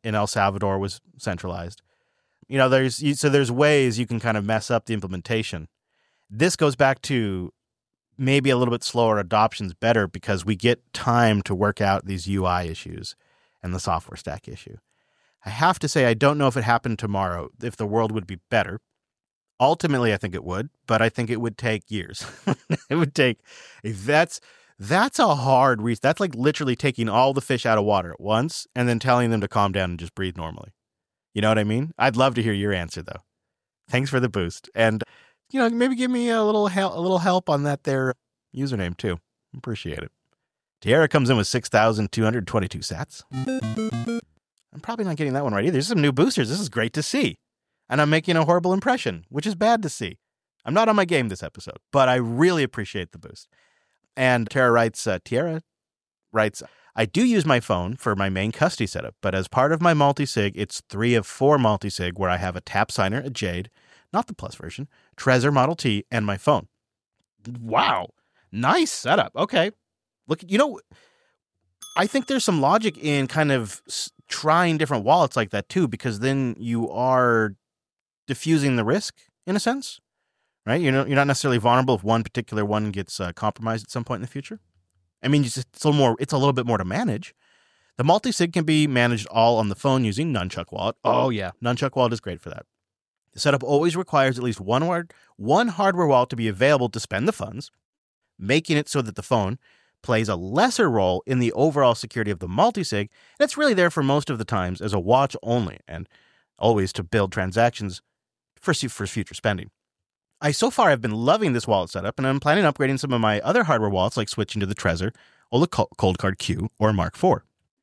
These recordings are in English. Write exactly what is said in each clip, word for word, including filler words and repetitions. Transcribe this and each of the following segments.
in El Salvador was centralized. You know, there's you, so there's ways you can kind of mess up the implementation. This goes back to maybe a little bit slower adoption's better because we get time to work out these U I issues and the software stack issue. I have to say, I don't know if it happened tomorrow, if the world would be better. Ultimately, I think it would, but I think it would take years. It would take, that's, that's a hard reach. That's like literally taking all the fish out of water at once and then telling them to calm down and just breathe normally. You know what I mean? I'd love to hear your answer, though. Thanks for the boost. And, you know, maybe give me a little help, a little help on that there username, too. Appreciate it. Tiara comes in with six thousand two hundred twenty-two sats. I'm probably not getting that one right either. There's some new boosters. This is great to see. And I'm making a horrible impression, which is bad to see. I'm not on my game this episode, but I really appreciate the boost. And Tara writes, uh, Tiara writes, I do use my phone for my main custody setup, but as part of my multi-sig, it's three of four multi-sig where I have a Tap Signer, a Jade, not the Plus version, Trezor Model T, and my phone. Wow. Nice setup. Okay. Look, you know, I think there's some logic in kind of trying different wallets like that too, because then you are diffusing the risk in a sense, right? You know, you're not necessarily vulnerable if one particular one gets uh, compromised at some point in the future. I mean, it's, just, it's a little more. It's a little bit more to manage. The multi-sig can be managed all on the phone using Nunchuck Wallet. Oh yeah, Nunchuck Wallet is great for that. The setup always requires at least one hard, one hardware wallet to be available to spend the funds, making it so that the phone plays a lesser role in the overall security of the multi-sig, and it's really there for most of the times as a watch only, and always to build transactions for, for future spending. I so far have been loving this wallet setup, and I'm planning on upgrading some of my other hardware wallets, like switching to the Trezor or the Coldcard Q or Mark four.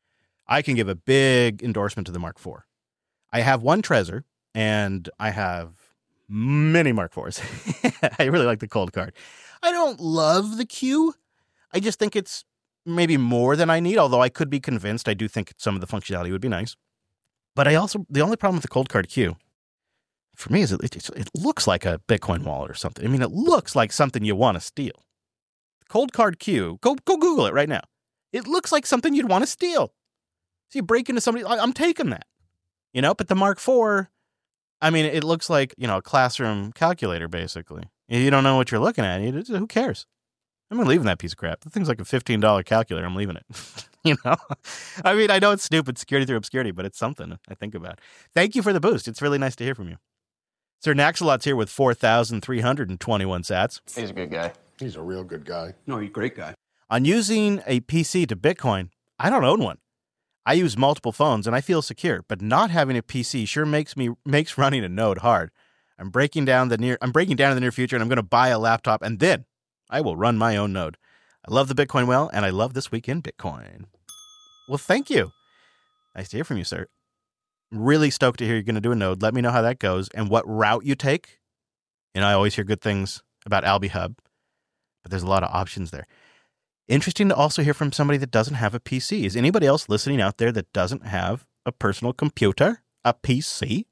I can give a big endorsement to the Mark four. I have one Trezor, and I have many Mark fours. I really like the Coldcard. I don't love the Q. I just think it's maybe more than I need, although I could be convinced. I do think some of the functionality would be nice. But I also, the only problem with the Coldcard Q, for me, is it, it, it looks like a Bitcoin wallet or something. I mean, it looks like something you want to steal. The Coldcard Q, go go Google it right now. It looks like something you'd want to steal. So you break into somebody, I'm taking that. You know, but the Mark four, I mean, it looks like, you know, a classroom calculator, basically. You don't know what you're looking at. You, who cares? I'm leaving that piece of crap. The thing's like a fifteen dollars calculator. I'm leaving it. You know? I mean, I know it's stupid, security through obscurity, but it's something I think about. Thank you for the boost. It's really nice to hear from you. Sir Naxalot's here with four thousand three hundred twenty-one sats. He's a good guy. He's a real good guy. No, he's a great guy. On using a P C to Bitcoin, I don't own one. I use multiple phones and I feel secure, but not having a P C sure makes me makes running a node hard. I'm breaking down the near I'm breaking down in the near future, and I'm going to buy a laptop, and then I will run my own node. I love the Bitcoin well, and I love This Week in Bitcoin. Well, thank you. Nice to hear from you, sir. Really stoked to hear you're going to do a node. Let me know how that goes and what route you take. You know, I always hear good things about AlbiHub, but there's a lot of options there. Interesting to also hear from somebody that doesn't have a P C. Is anybody else listening out there that doesn't have a personal computer, a P C?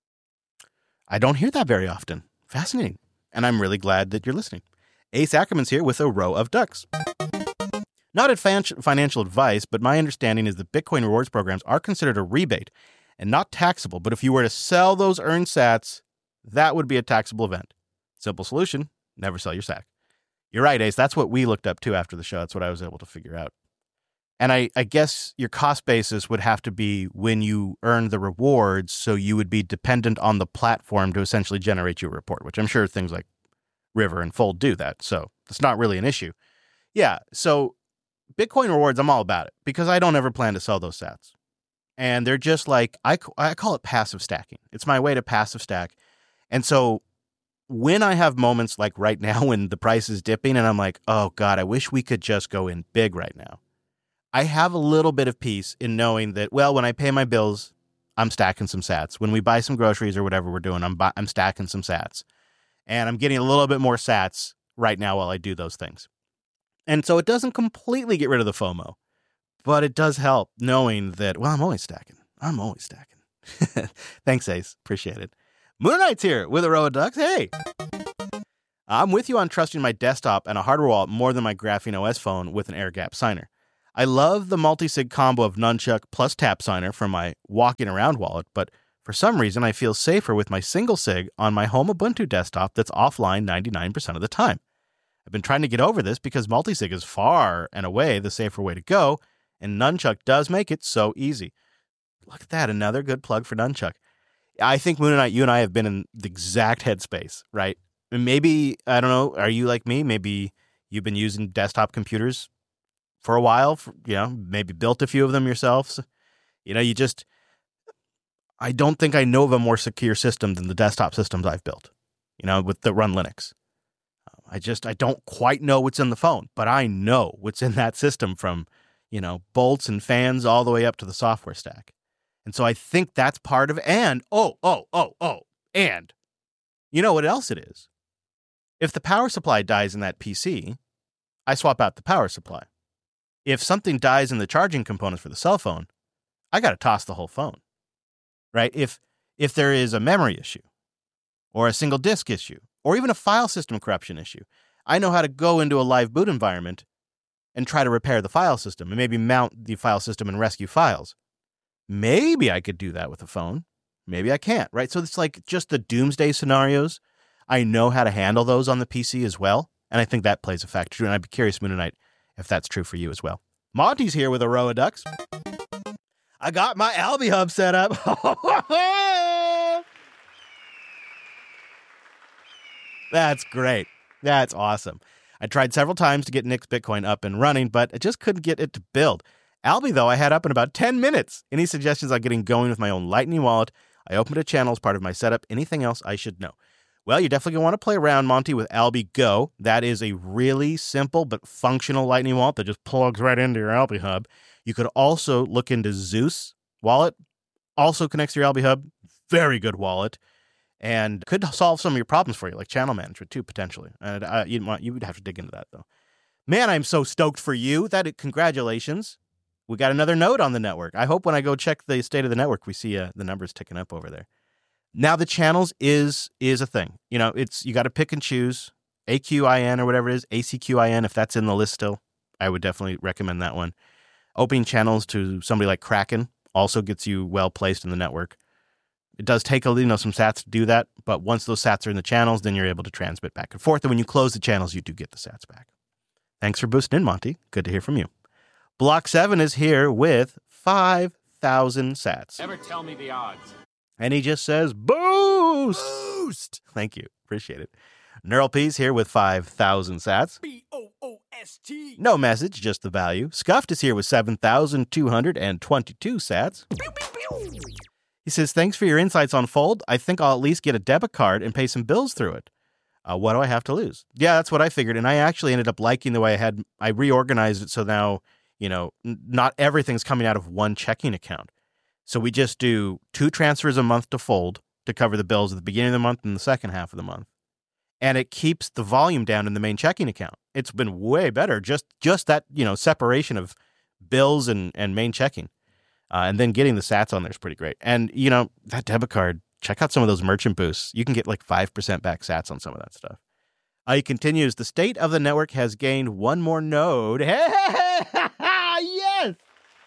I don't hear that very often. Fascinating. And I'm really glad that you're listening. Ace Ackerman's here with a row of ducks. Not at financial advice, but my understanding is that Bitcoin rewards programs are considered a rebate and not taxable. But if you were to sell those earned sats, that would be a taxable event. Simple solution, never sell your sack. You're right, Ace. That's what we looked up too after the show. That's what I was able to figure out. And I, I guess your cost basis would have to be when you earn the rewards, so you would be dependent on the platform to essentially generate your report, which I'm sure things like River and Fold do that. So it's not really an issue. Yeah, so Bitcoin rewards, I'm all about it because I don't ever plan to sell those sats. And they're just like, I, I call it passive stacking. It's my way to passive stack. And so when I have moments like right now when the price is dipping and I'm like, oh God, I wish we could just go in big right now. I have a little bit of peace in knowing that, well, when I pay my bills, I'm stacking some sats. When we buy some groceries or whatever we're doing, I'm bu- I'm stacking some sats. And I'm getting a little bit more sats right now while I do those things. And so it doesn't completely get rid of the FOMO, but it does help knowing that, well, I'm always stacking. I'm always stacking. Thanks, Ace. Appreciate it. Moon Knight's here with a row of ducks. Hey! I'm with you on trusting my desktop and a hardware wallet more than my Graphene O S phone with an air gap signer. I love the multi-sig combo of Nunchuck plus Tap Signer for my walking around wallet, but for some reason I feel safer with my single sig on my home Ubuntu desktop that's offline ninety-nine percent of the time. I've been trying to get over this because multi-sig is far and away the safer way to go, and Nunchuck does make it so easy. Look at that, another good plug for Nunchuck. I think Moon Knight, you and I have been in the exact headspace, right? And maybe, I don't know, are you like me? Maybe you've been using desktop computers for a while, for, you know, maybe built a few of them yourselves. You know, you just, I don't think I know of a more secure system than the desktop systems I've built, you know, with that run Linux. I just, I don't quite know what's in the phone, but I know what's in that system from, you know, bolts and fans all the way up to the software stack. And so I think that's part of, and, oh, oh, oh, oh, and, you know what else it is? If the power supply dies in that P C, I swap out the power supply. If something dies in the charging components for the cell phone, I got to toss the whole phone, right? If, if there is a memory issue or a single disk issue, or even a file system corruption issue, I know how to go into a live boot environment and try to repair the file system and maybe mount the file system and rescue files. Maybe I could do that with a phone. Maybe I can't, right? So it's like just the doomsday scenarios. I know how to handle those on the P C as well. And I think that plays a factor too. And I'd be curious, Moon Knight, if that's true for you as well. Monty's here with a row of ducks. I got my Alby Hub set up. That's great. That's awesome. I tried several times to get Nick's Bitcoin up and running, but I just couldn't get it to build. Alby, though, I had up in about ten minutes. Any suggestions on getting going with my own Lightning wallet? I opened a channel as part of my setup. Anything else I should know? Well, you're definitely going to want to play around, Monty, with Alby Go. That is a really simple but functional Lightning wallet that just plugs right into your Alby Hub. You could also look into Zeus wallet. Also connects to your Alby Hub. Very good wallet. And could solve some of your problems for you, like channel management too, potentially. And uh, you'd want, you would have to dig into that, though. Man, I'm so stoked for you. That congratulations. We got another node on the network. I hope when I go check the state of the network, we see uh, the numbers ticking up over there. Now, the channels is is a thing. You know, it's you got to pick and choose. A Q I N or whatever it is, A C Q I N, if that's in the list still, I would definitely recommend that one. Opening channels to somebody like Kraken also gets you well placed in the network. It does take a, you know, some sats to do that, but once those sats are in the channels, then you're able to transmit back and forth. And when you close the channels, you do get the sats back. Thanks for boosting in, Monty. Good to hear from you. Block seven is here with five thousand sats. Never tell me the odds. And he just says, boost! Boost! Thank you. Appreciate it. Neural P's here with five thousand sats. B O O S T. No message, just the value. Scuffed is here with seven thousand two hundred twenty-two sats. Pew, pew, pew. He says, thanks for your insights on Fold. I think I'll at least get a debit card and pay some bills through it. Uh, what do I have to lose? Yeah, that's what I figured. And I actually ended up liking the way I had, I reorganized it so now, you know, n- not everything's coming out of one checking account. So we just do two transfers a month to Fold to cover the bills at the beginning of the month and the second half of the month. And it keeps the volume down in the main checking account. It's been way better. Just just that, you know, separation of bills and, and main checking. Uh, and then getting the sats on there is pretty great. And, you know, that debit card, check out some of those merchant boosts. You can get like five percent back sats on some of that stuff. Uh, he continues, the state of the network has gained one more node. Yes!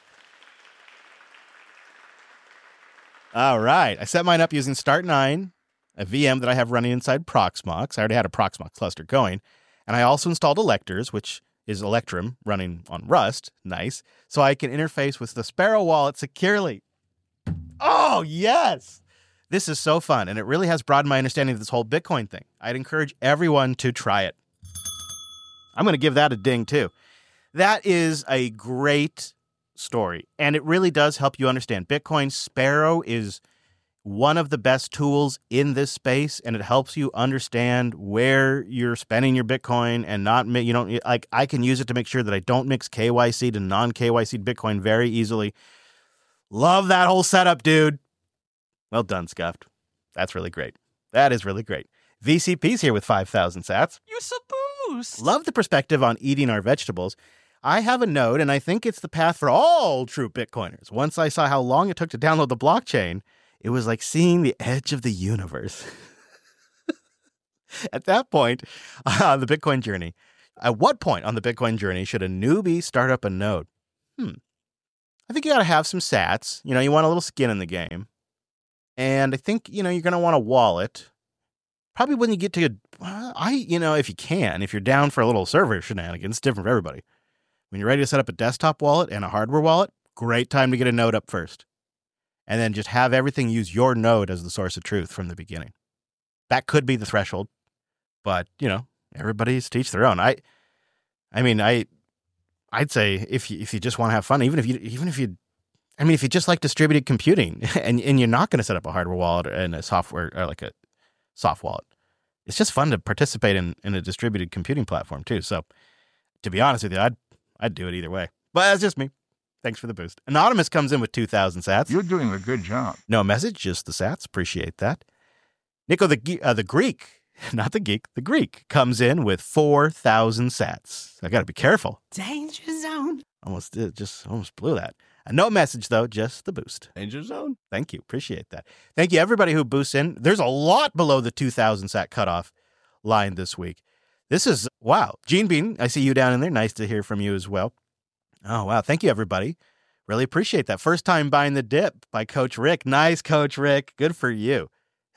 All right. I set mine up using Start nine, a V M that I have running inside Proxmox. I already had a Proxmox cluster going. And I also installed Electors, which is Electrum running on Rust. Nice. So I can interface with the Sparrow wallet securely. Oh, yes. This is so fun. And it really has broadened my understanding of this whole Bitcoin thing. I'd encourage everyone to try it. I'm going to give that a ding, too. That is a great story. And it really does help you understand Bitcoin. Sparrow is one of the best tools in this space, and it helps you understand where you're spending your Bitcoin and not, you know, like I can use it to make sure that I don't mix K Y C to non-K Y C Bitcoin very easily. Love that whole setup, dude. Well done, Scuffed. That's really great. That is really great. V C P's here with five thousand sats. You so boost. Love the perspective on eating our vegetables. I have a node, and I think it's the path for all true Bitcoiners. Once I saw how long it took to download the blockchain, it was like seeing the edge of the universe. At that point on uh, the Bitcoin journey, at what point on the Bitcoin journey should a newbie start up a node? hmm, I think you got to have some sats. You know, you want a little skin in the game. And I think, you know, you're going to want a wallet. Probably when you get to, uh, I, you know, if you can, if you're down for a little server shenanigans, it's different for everybody. When you're ready to set up a desktop wallet and a hardware wallet, great time to get a node up first. And then just have everything use your node as the source of truth from the beginning. That could be the threshold. But, you know, everybody's to each their own. I I mean, I I'd say if you if you just want to have fun, even if you even if you I mean, if you just like distributed computing and and you're not going to set up a hardware wallet and a software or like a soft wallet, it's just fun to participate in, in a distributed computing platform too. So to be honest with you, I'd I'd do it either way. But that's just me. Thanks for the boost. Anonymous comes in with two thousand sats. You're doing a good job. No message, just the sats. Appreciate that. Nico the uh, the Greek, not the geek, the Greek, comes in with four thousand sats. I got to be careful. Danger zone. Almost did, just almost blew that. Uh, no message, though, just the boost. Danger zone. Thank you. Appreciate that. Thank you, everybody who boosts in. There's a lot below the two thousand sat cutoff line this week. This is, wow. Gene Bean, I see you down in there. Nice to hear from you as well. Oh, wow. Thank you, everybody. Really appreciate that. First time buying the dip by Coach Rick. Nice, Coach Rick. Good for you.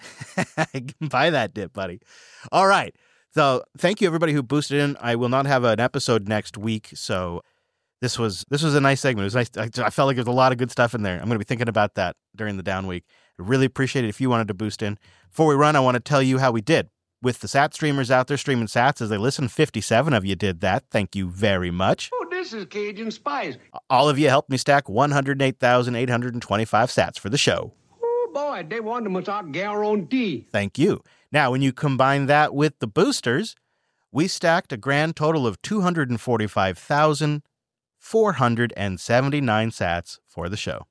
Buy that dip, buddy. All right. So thank you, everybody who boosted in. I will not have an episode next week, so this was this was a nice segment. It was nice. I, I felt like there was a lot of good stuff in there. I'm going to be thinking about that during the down week. I really appreciate it if you wanted to boost in. Before we run, I want to tell you how we did. With the sat streamers out there streaming sats as they listen, fifty-seven of you did that. Thank you very much. Oh, this is Cajun Spice. All of you helped me stack one hundred eight thousand eight hundred twenty-five sats for the show. Oh, boy, they want them without guarantee. Thank you. Now, when you combine that with the boosters, we stacked a grand total of two hundred forty-five thousand four hundred seventy-nine sats for the show.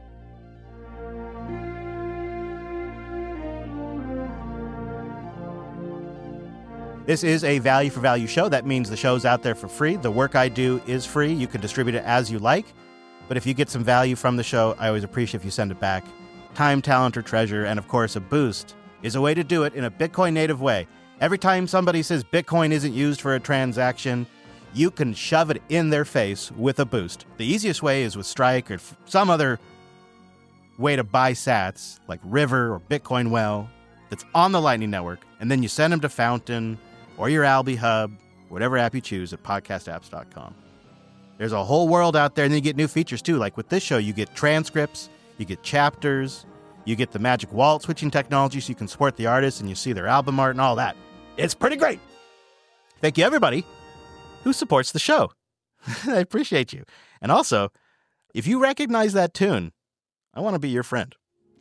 This is a value for value show. That means the show's out there for free. The work I do is free. You can distribute it as you like. But if you get some value from the show, I always appreciate if you send it back. Time, talent, or treasure, and of course, a boost is a way to do it in a Bitcoin native way. Every time somebody says Bitcoin isn't used for a transaction, you can shove it in their face with a boost. The easiest way is with Strike or some other way to buy sats, like River or Bitcoin Well, that's on the Lightning Network, and then you send them to Fountain or your Alby Hub, whatever app you choose at podcast apps dot com. There's a whole world out there, and then you get new features too. Like with this show, you get transcripts, you get chapters, you get the magic wallet switching technology so you can support the artists and you see their album art and all that. It's pretty great. Thank you, everybody who supports the show. I appreciate you. And also, if you recognize that tune, I want to be your friend.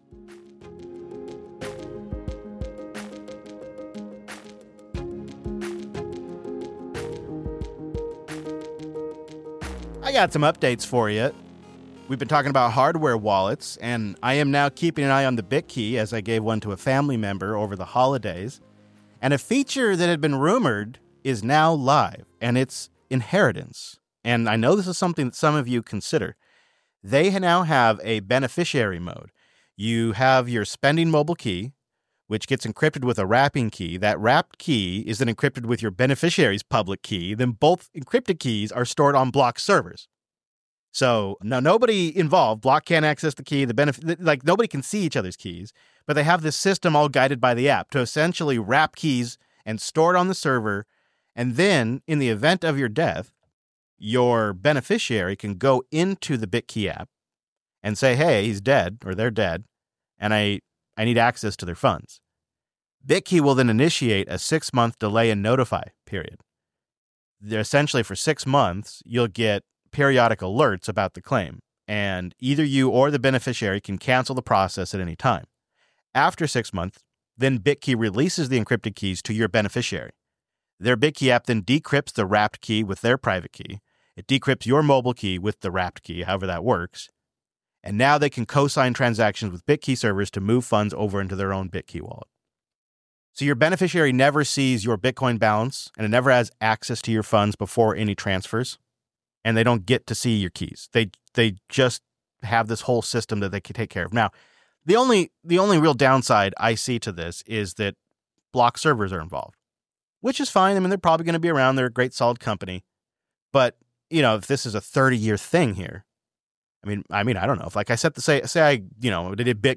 I got some updates for you. We've been talking about hardware wallets, and I am now keeping an eye on the BitKey as I gave one to a family member over the holidays. And a feature that had been rumored is now live, and it's inheritance. And I know this is something that some of you consider. They now have a beneficiary mode. You have your spending mobile key, which gets encrypted with a wrapping key. That wrapped key is then encrypted with your beneficiary's public key. Then both encrypted keys are stored on block servers. So now nobody involved, Block can't access the key, the benefit, like nobody can see each other's keys, but they have this system all guided by the app to essentially wrap keys and store it on the server. And then in the event of your death, your beneficiary can go into the BitKey app and say, hey, he's dead or they're dead, and I, I need access to their funds. BitKey will then initiate a six-month delay and notify period. They're essentially, for six months, you'll get periodic alerts about the claim, and either you or the beneficiary can cancel the process at any time. After six months, then BitKey releases the encrypted keys to your beneficiary. Their BitKey app then decrypts the wrapped key with their private key. It decrypts your mobile key with the wrapped key, however that works. And now they can co-sign transactions with BitKey servers to move funds over into their own BitKey wallet. So your beneficiary never sees your Bitcoin balance, and it never has access to your funds before any transfers. And they don't get to see your keys. They they just have this whole system that they can take care of. Now, the only the only real downside I see to this is that block servers are involved, which is fine. I mean, they're probably going to be around. They're a great, solid company. But you know, if this is a thirty year thing here, I mean, I mean, I don't know if like I said to say, say I, you know, did a bit